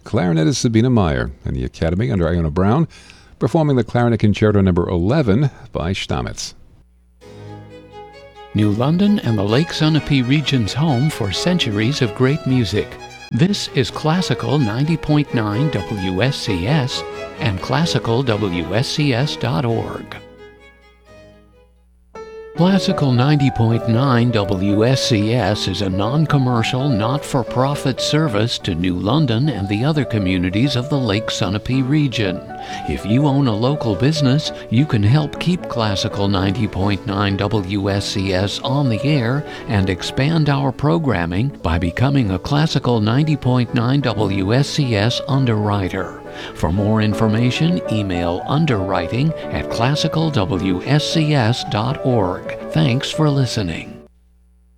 clarinetist Sabina Meyer and the Academy under Iona Brown, performing the Clarinet Concerto No. 11 by Stamitz. New London and the Lake Sunapee region's home for centuries of great music. This is Classical 90.9 WSCS and classicalwscs.org. Classical 90.9 WSCS is a non-commercial, not-for-profit service to New London and the other communities of the Lake Sunapee region. If you own a local business, you can help keep Classical 90.9 WSCS on the air and expand our programming by becoming a Classical 90.9 WSCS underwriter. For more information, email underwriting@classicalwscs.org. Thanks for listening.